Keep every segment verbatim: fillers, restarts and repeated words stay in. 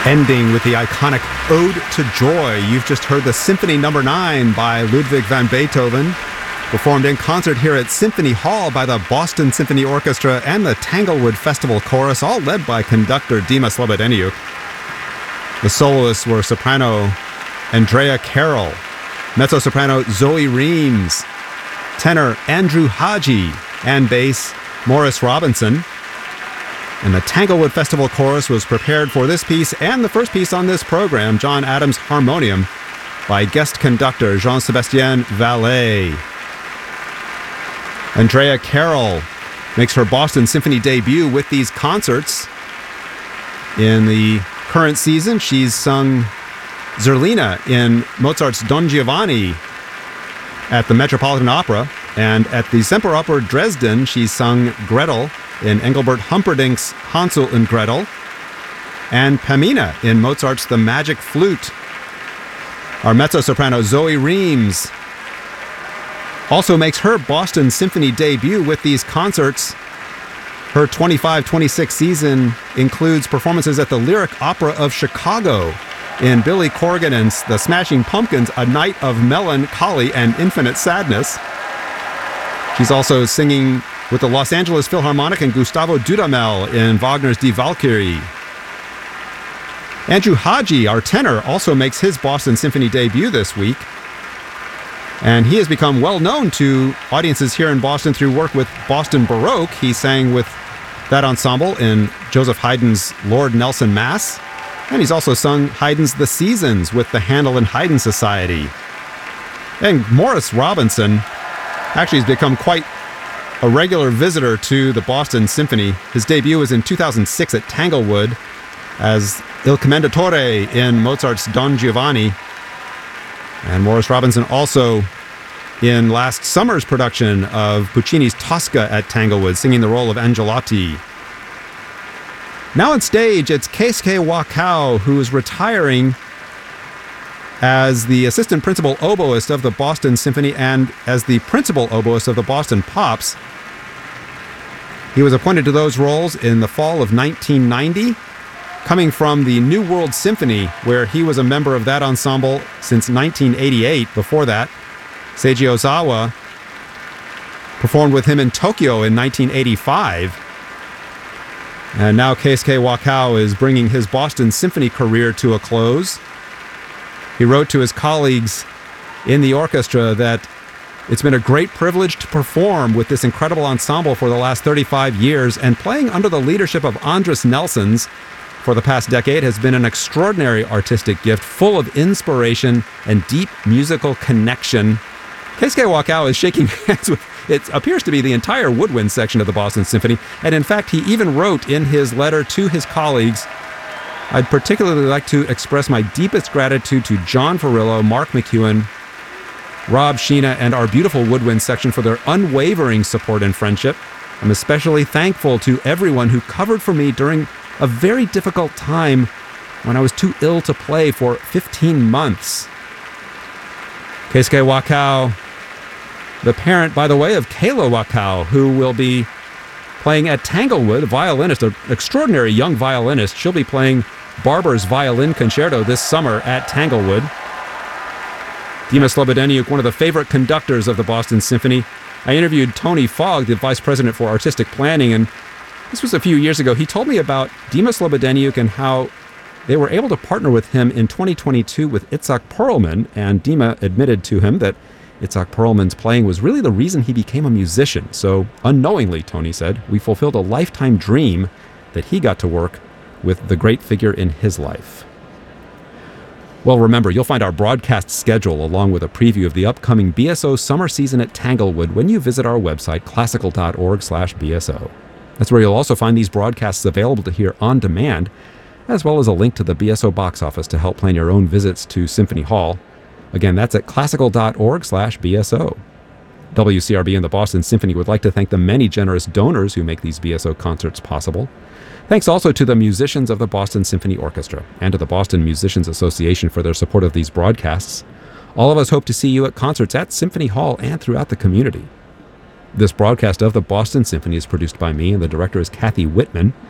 Ending with the iconic Ode to Joy. You've just heard the Symphony Number nine by Ludwig van Beethoven, performed in concert here at Symphony Hall by the Boston Symphony Orchestra and the Tanglewood Festival Chorus, all led by conductor Dima Slobodeniuk. The soloists were soprano Andrea Carroll, mezzo-soprano Zoe Reams, tenor Andrew Haji, and bass Morris Robinson. And the Tanglewood Festival Chorus was prepared for this piece and the first piece on this program, John Adams' Harmonium, by guest conductor Jean-Sébastien Vallet. Andrea Carroll makes her Boston Symphony debut with these concerts. In the current season, she's sung Zerlina in Mozart's Don Giovanni at the Metropolitan Opera, and at the Semperoper Dresden, she's sung Gretel in Engelbert Humperdinck's Hansel and Gretel, and Pamina in Mozart's The Magic Flute. Our mezzo-soprano Zoe Reams also makes her Boston Symphony debut with these concerts. Her twenty-five twenty-six season includes performances at the Lyric Opera of Chicago in Billy Corgan and the Smashing Pumpkins' A Night of Melancholy and Infinite Sadness. She's also singing with the Los Angeles Philharmonic and Gustavo Dudamel in Wagner's Die Walküre. Andrew Haji, our tenor, also makes his Boston Symphony debut this week. And he has become well known to audiences here in Boston through work with Boston Baroque. He sang with that ensemble in Joseph Haydn's Lord Nelson Mass. And he's also sung Haydn's The Seasons with the Handel and Haydn Society. And Morris Robinson actually has become quite a regular visitor to the Boston Symphony. His debut was in two thousand six at Tanglewood as Il Commendatore in Mozart's Don Giovanni. And Morris Robinson also in last summer's production of Puccini's Tosca at Tanglewood, singing the role of Angelotti. Now on stage, it's Keisuke Wakao, who is retiring as the assistant principal oboist of the Boston Symphony and as the principal oboist of the Boston Pops. He was appointed to those roles in the fall of nineteen ninety, coming from the New World Symphony, where he was a member of that ensemble since nineteen eighty-eight. Before that, Seiji Ozawa performed with him in Tokyo in nineteen eighty-five. And now Keisuke Wakao is bringing his Boston Symphony career to a close. He wrote to his colleagues in the orchestra that it's been a great privilege to perform with this incredible ensemble for the last thirty-five years, and playing under the leadership of Andris Nelsons for the past decade has been an extraordinary artistic gift, full of inspiration and deep musical connection. Keisuke Wakao is shaking hands with, it appears to be the entire woodwind section of the Boston Symphony, and in fact he even wrote in his letter to his colleagues, "I'd particularly like to express my deepest gratitude to John Farillo, Mark McEwen, Rob Sheena, and our beautiful woodwind section for their unwavering support and friendship. I'm especially thankful to everyone who covered for me during a very difficult time when I was too ill to play for fifteen months." Keisuke Wakao, the parent, by the way, of Kayla Wakao, who will be playing at Tanglewood, a violinist, an extraordinary young violinist. She'll be playing Barber's Violin Concerto this summer at Tanglewood. Dima Slobodeniuk, one of the favorite conductors of the Boston Symphony. I interviewed Tony Fogg, the vice president for artistic planning, and this was a few years ago. He told me about Dima Slobodeniuk and how they were able to partner with him in twenty twenty-two with Itzhak Perlman, and Dima admitted to him that Itzhak Perlman's playing was really the reason he became a musician. So unknowingly, Tony said, we fulfilled a lifetime dream that he got to work with the great figure in his life. Well, remember, you'll find our broadcast schedule along with a preview of the upcoming B S O summer season at Tanglewood when you visit our website, classical dot org slash B S O. That's where you'll also find these broadcasts available to hear on demand, as well as a link to the B S O box office to help plan your own visits to Symphony Hall. Again, that's at classical dot org slash B S O. W C R B and the Boston Symphony would like to thank the many generous donors who make these B S O concerts possible. Thanks also to the musicians of the Boston Symphony Orchestra and to the Boston Musicians Association for their support of these broadcasts. All of us hope to see you at concerts at Symphony Hall and throughout the community. This broadcast of the Boston Symphony is produced by me, and the director is Kathy Whitman.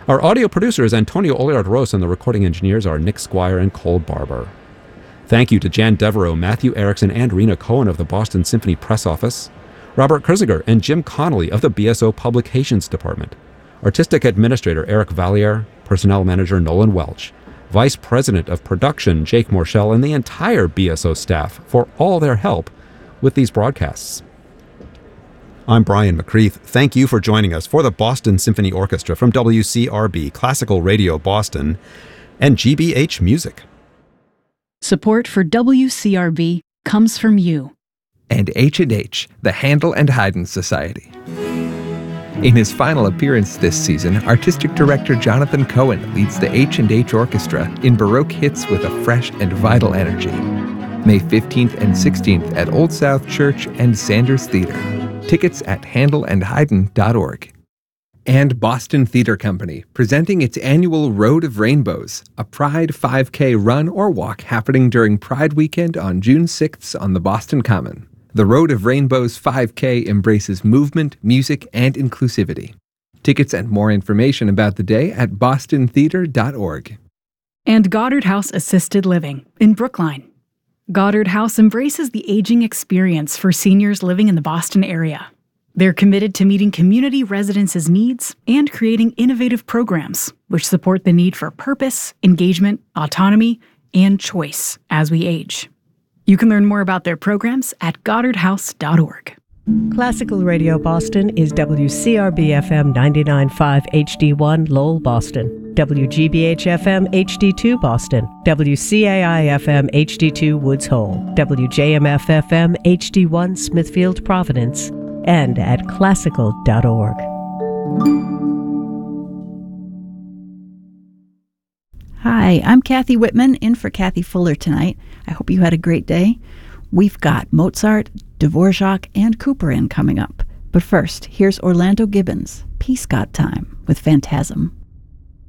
Our audio producer is Antonio Oliard-Rose, and the recording engineers are Nick Squire and Cole Barber. Thank you to Jan Devereaux, Matthew Erickson, and Rena Cohen of the Boston Symphony Press Office, Robert Kurziger and Jim Connolly of the B S O Publications Department, Artistic Administrator Eric Valliere, Personnel Manager Nolan Welch, Vice President of Production Jake Morshell, and the entire B S O staff for all their help with these broadcasts. I'm Brian McCreath. Thank you for joining us for the Boston Symphony Orchestra from W C R B, Classical Radio Boston, and G B H Music. Support for W C R B comes from you. And H and H, the Handel and Haydn Society. In his final appearance this season, Artistic Director Jonathan Cohen leads the H and H Orchestra in Baroque hits with a fresh and vital energy. May fifteenth and sixteenth at Old South Church and Sanders Theater. Tickets at handel and haydn dot org. And Boston Theater Company, presenting its annual Road of Rainbows, a Pride five K run or walk happening during Pride Weekend on June sixth on the Boston Common. The Road of Rainbows five K embraces movement, music, and inclusivity. Tickets and more information about the day at boston theater dot org. And Goddard House Assisted Living in Brookline. Goddard House embraces the aging experience for seniors living in the Boston area. They're committed to meeting community residents' needs and creating innovative programs which support the need for purpose, engagement, autonomy, and choice as we age. You can learn more about their programs at goddard house dot org. Classical Radio Boston is W C R B F M ninety-nine point five H D one Lowell, Boston, W G B H F M H D two Boston, W C A I F M H D two Woods Hole, W J M F F M H D one Smithfield, Providence, and at classical dot org. Hi, I'm Kathy Whitman, in for Kathy Fuller tonight. I hope you had a great day. We've got Mozart, Dvorak, and Cooper in coming up. But first, here's Orlando Gibbons, Peace Got Time, with Phantasm.